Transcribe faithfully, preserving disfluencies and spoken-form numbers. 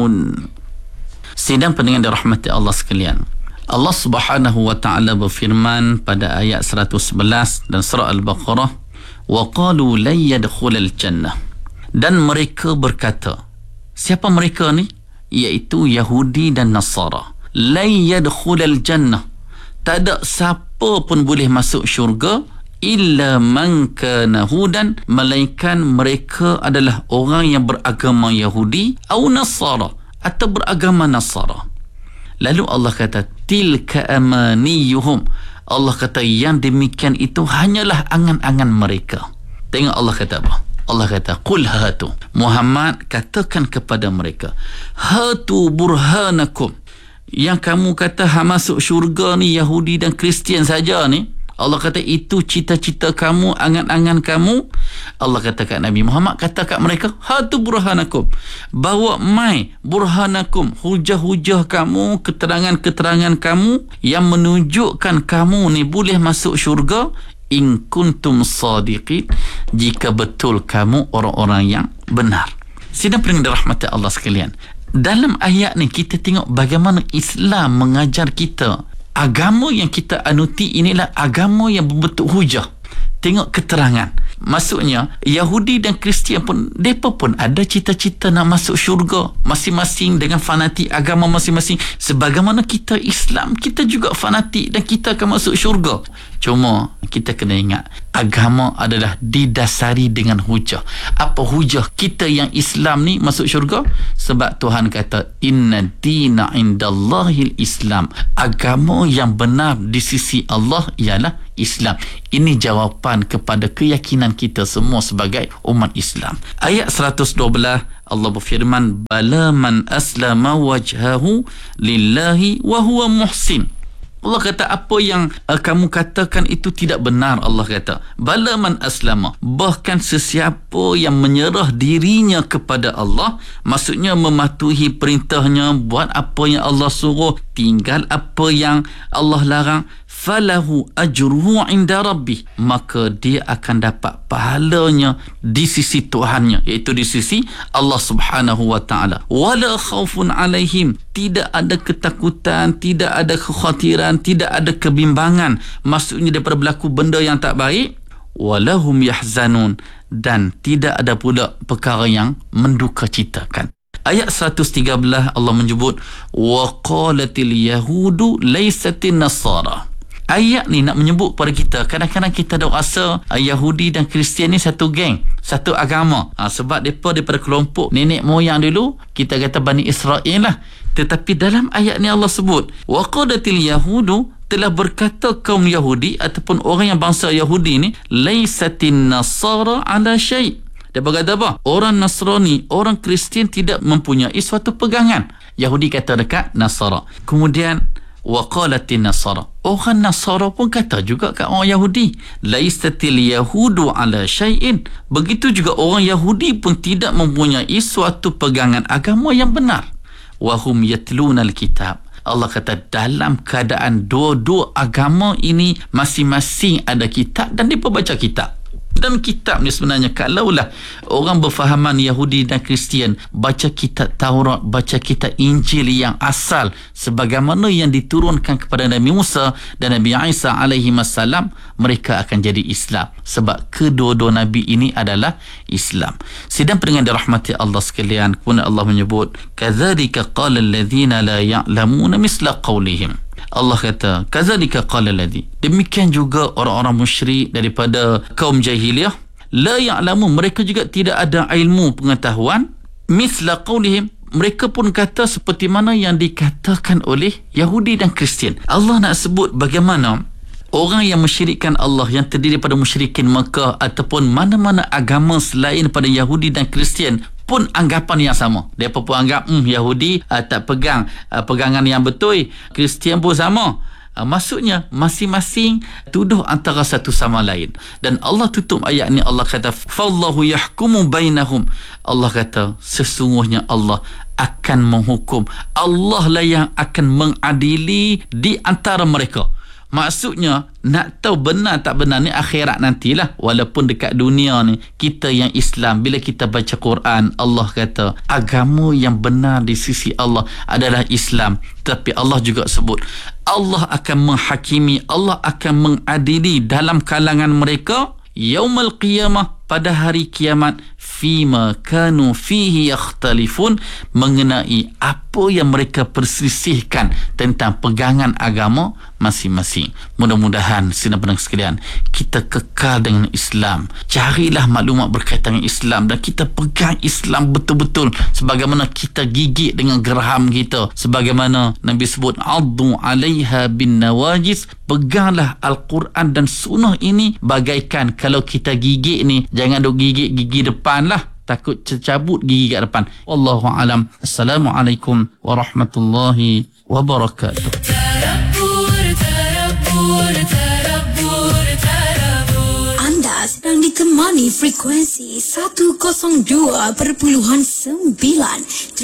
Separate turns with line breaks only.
ya'lamun. Sidang pendengar dirahmati Allah sekalian, Allah Subhanahu wa taala berfirman pada ayat seratus sebelas dan surah Al-Baqarah, wa qalu lan yadkhulal jannah, dan mereka berkata, siapa mereka ni? Iaitu Yahudi dan Nasara. Lan yadkhulal jannah, tak ada siapa pun boleh masuk syurga illa man kana hudan, melainkan mereka adalah orang yang beragama Yahudi atau Nasara atau beragama Nasara. Lalu Allah kata tilka amaniyuhum, Allah kata yang demikian itu hanyalah angan-angan mereka. Tengok Allah kata apa? Allah kata qul hatu, Muhammad katakan kepada mereka, hatu burhanakum, yang kamu kata ha masuk syurga ni Yahudi dan Kristian saja ni, Allah kata itu cita-cita kamu, angan-angan kamu. Allah kata kat Nabi Muhammad, kata kat mereka, hatu burhanakum, bawa mai burhanakum, hujah-hujah kamu, keterangan-keterangan kamu yang menunjukkan kamu ni boleh masuk syurga, in kuntum sadiqin, jika betul kamu orang-orang yang benar. Sidang pendengar rahmat Allah sekalian, dalam ayat ni kita tengok bagaimana Islam mengajar kita agama yang kita anuti inilah agama yang berbentuk hujah. Tengok keterangan. Maksudnya Yahudi dan Kristian pun, mereka pun ada cita-cita nak masuk syurga, masing-masing dengan fanatik agama masing-masing. Sebagaimana kita Islam, kita juga fanatik dan kita akan masuk syurga. Cuma kita kena ingat, agama adalah didasari dengan hujah. Apa hujah kita yang Islam ni masuk syurga? Sebab Tuhan kata inna dina indallahil Islam, agama yang benar di sisi Allah ialah Islam. Ini jawapan kepada keyakinan kita semua sebagai umat Islam. Ayat seratus dua belas Allah berfirman, bala man aslama wajhahu lillahi wa huwa muhsin. Allah kata apa yang uh, kamu katakan itu tidak benar. Allah kata bala man aslama, bahkan sesiapa yang menyerah dirinya kepada Allah, maksudnya mematuhi perintahnya, buat apa yang Allah suruh, tinggal apa yang Allah larang, falahu ajruhu inda rabbih, maka dia akan dapat pahalanya di sisi Tuhannya, iaitu di sisi Allah Subhanahu wa taala. Wala khaufun alaihim, tidak ada ketakutan, tidak ada kekhawatiran, tidak ada kebimbangan, maksudnya daripada berlaku benda yang tak baik. Walahum yahzanun, dan tidak ada pula perkara yang mendukacitakan. Ayat seratus tiga belas Allah menyebut wa qalatil yahudu laysatin nasara. Ayat ni nak menyebut pada kita, kadang-kadang kita dah rasa uh, Yahudi dan Kristian ni satu geng, satu agama, uh, sebab mereka daripada kelompok nenek moyang dulu, kita kata Bani Israel lah. Tetapi dalam ayat ni Allah sebut wa qadatil yahudu, telah berkata kaum Yahudi ataupun orang yang bangsa Yahudi ni, laisatin nasara ala syai'. Dia berkata apa? Orang Nasrani, orang Kristian tidak mempunyai suatu pegangan. Yahudi kata dekat Nasara. Kemudian waqalatin nasara, orang Nasara pun kata juga kat orang Yahudi, laisatil yahudu ala syai'in. Begitu juga orang Yahudi pun tidak mempunyai suatu pegangan agama yang benar. Wahum yatluna alkitab, Allah kata dalam keadaan dua-dua agama ini masing-masing ada kitab dan mereka baca kitab. Dan kitab ni sebenarnya, kalaulah orang berfahaman Yahudi dan Kristian baca kitab Taurat, baca kitab Injil yang asal sebagaimana yang diturunkan kepada Nabi Musa dan Nabi Isa alaihi wassalam, mereka akan jadi Islam. Sebab kedua-dua Nabi ini adalah Islam. Sidang pendengar dirahmati Allah sekalian, kemudian Allah menyebut kadzalika qala alladhina la ya'lamuna misla qawlihim. Allah kata kadzalika qala alladhi, demikian juga orang-orang musyrik daripada kaum jahiliyah, la ya'lamu, mereka juga tidak ada ilmu pengetahuan, misla qaulihim, mereka pun kata seperti mana yang dikatakan oleh Yahudi dan Kristian. Allah nak sebut bagaimana orang yang mensyirikkan Allah, yang terdiri daripada musyrikin Mekah ataupun mana-mana agama selain pada Yahudi dan Kristian pun anggapan yang sama. Mereka pun anggap hmm, Yahudi uh, tak pegang uh, pegangan yang betul, Kristian pun sama. Uh, maksudnya masing-masing tuduh antara satu sama lain. Dan Allah tutup ayat ni, Allah kata fallahu yahkumu bainahum, Allah kata sesungguhnya Allah akan menghukum, Allah lah yang akan mengadili di antara mereka. Maksudnya nak tahu benar tak benar ni akhirat nantilah. Walaupun dekat dunia ni kita yang Islam, bila kita baca Quran, Allah kata agama yang benar di sisi Allah adalah Islam. Tapi Allah juga sebut Allah akan menghakimi, Allah akan mengadili dalam kalangan mereka Yaumal Qiyamah, pada hari kiamat, fima kanu fihi yakhtalifun, mengenai apa yang mereka perselisihkan tentang pegangan agama masing-masing. Mudah-mudahan sidang pendengar sekalian, kita kekal dengan Islam. Carilah maklumat berkaitan dengan Islam dan kita pegang Islam betul-betul sebagaimana kita gigit dengan geraham kita. Sebagaimana Nabi sebut, addu alaiha bin nawajis, peganglah Al-Quran dan sunnah ini bagaikan kalau kita gigit ni, jangan duk gigit gigi depan lah, takut tercabut gigi kat depan. Wallahu alam. Assalamualaikum warahmatullahi wabarakatuh.
Anda sedang ditemani frekuensi seratus dua perpuluhan sembilan.